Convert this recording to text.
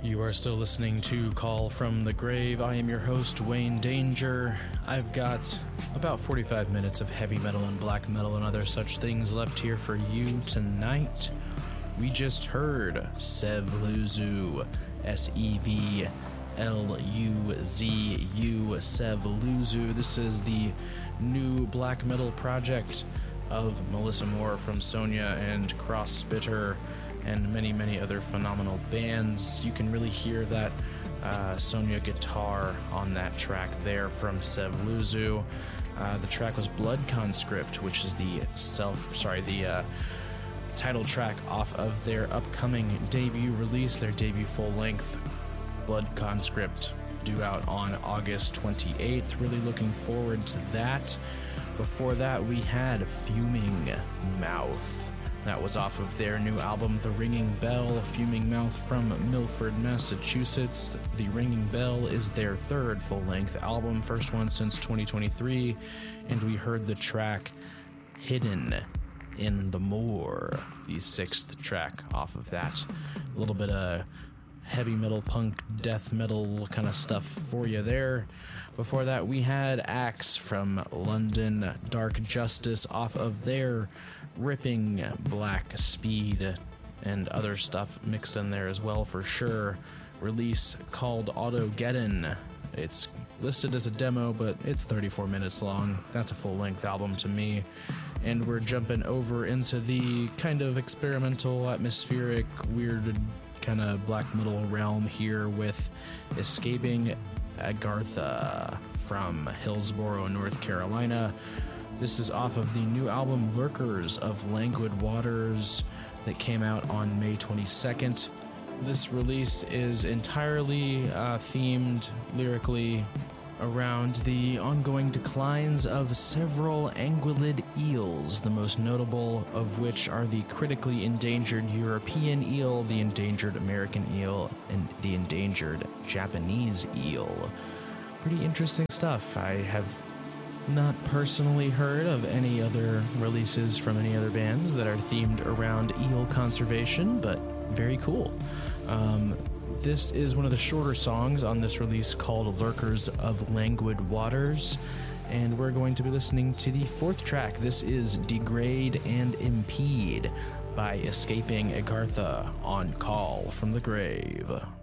You are still listening to Call from the Grave. I am your host, Wayne Danger. I've got about 45 minutes of heavy metal and black metal and other such things left here for you tonight. We just heard Sevluzu, Sevluzu, Sevluzu. This is the new black metal project of Melissa Moore from Sonia and Cross Spitter and many, many other phenomenal bands. You can really hear that Sonia guitar on that track there from Sevluzu. The track was Blood Conscript, which is the title track off of their upcoming debut release, their debut full-length Blood Conscript, due out on August 28th. Really looking forward to that. Before that, we had Fuming Mouth. That was off of their new album, The Ringing Bell. Fuming Mouth from Milford, Massachusetts. The Ringing Bell is their third full-length album, first one since 2023, and we heard the track Hidden in the Moor, the sixth track off of that. A little bit of heavy metal, punk, death metal kind of stuff for you there. Before that, we had Axe from London, Dark Justice off of their ripping Black Speed and other stuff mixed in there as well for sure. Release called Autogeddon. It's listed as a demo, but it's 34 minutes long. That's a full-length album to me. And we're jumping over into the kind of experimental, atmospheric, weird kind of black metal realm here with Escaping Agartha from Hillsborough, North Carolina. This is off of the new album Lurkers of Languid Waters that came out on May 22nd. This release is entirely themed lyrically around the ongoing declines of several anguillid eels, the most notable of which are the critically endangered European eel, the endangered American eel, and the endangered Japanese eel. Pretty interesting stuff. I have not personally heard of any other releases from any other bands that are themed around eel conservation, but very cool. This is one of the shorter songs on this release called Lurkers of Languid Waters, and we're going to be listening to the fourth track. This is Degrade and Impede by Escaping Agartha on Call from the Grave.